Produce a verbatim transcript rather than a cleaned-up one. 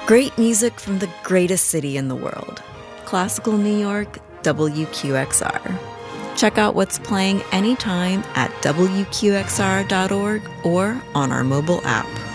Great music from the greatest city in the world. Classical New York, W Q X R. Check out what's playing anytime at W Q X R dot org or on our mobile app.